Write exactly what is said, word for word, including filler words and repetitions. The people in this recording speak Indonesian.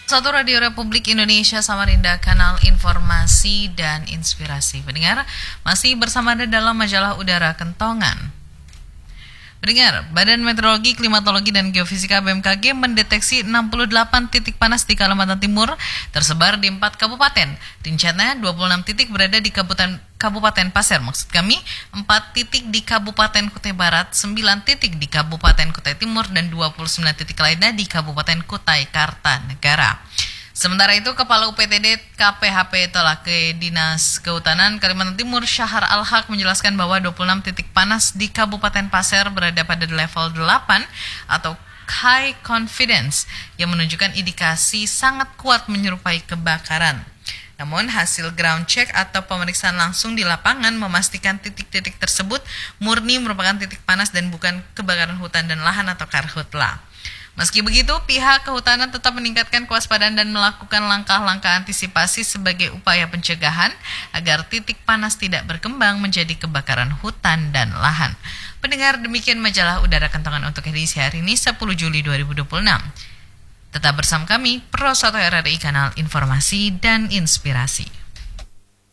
Satu Radio Republik Indonesia Samarinda, kanal informasi dan inspirasi. Pendengar, masih bersama Anda dalam majalah Udara Kentongan. Pendengar, Badan Meteorologi, Klimatologi, dan Geofisika B M K G mendeteksi enam puluh delapan titik panas di Kalimantan Timur, tersebar di empat kabupaten. Rinciannya dua puluh enam titik berada di Kabupaten Kabupaten Pasir, maksud kami empat titik di Kabupaten Kutai Barat, sembilan titik di Kabupaten Kutai Timur, dan dua puluh sembilan titik lainnya di Kabupaten Kutai Kartanegara. Sementara itu, Kepala U P T D K P H P Tolake Dinas Kehutanan Kalimantan Timur Syahar Al-Haq menjelaskan bahwa dua puluh enam titik panas di Kabupaten Pasir berada pada level delapan atau high confidence yang menunjukkan indikasi sangat kuat menyerupai kebakaran. Namun hasil ground check atau pemeriksaan langsung di lapangan memastikan titik-titik tersebut murni merupakan titik panas dan bukan kebakaran hutan dan lahan atau karhutla. Meski begitu, pihak kehutanan tetap meningkatkan kewaspadaan dan melakukan langkah-langkah antisipasi sebagai upaya pencegahan agar titik panas tidak berkembang menjadi kebakaran hutan dan lahan. Pendengar, demikian majalah Udara Kentongan untuk edisi hari ini sepuluh Juli dua ribu dua puluh enam. Tetap bersama kami, Pro satu R R I Kanal Informasi dan Inspirasi.